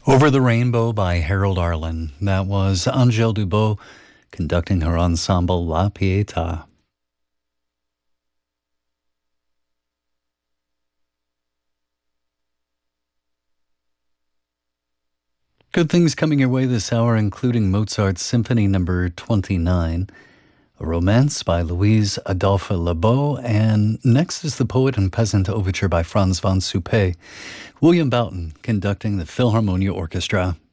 Over the Rainbow by Harold Arlen. That was Angèle Dubot conducting her ensemble La Pietà. Good things coming your way this hour, including Mozart's Symphony No. 29, a Romance by Louise Adolphe Lebeau, and next is the Poet and Peasant Overture by Franz von Suppé. William Boughton conducting the Philharmonia Orchestra.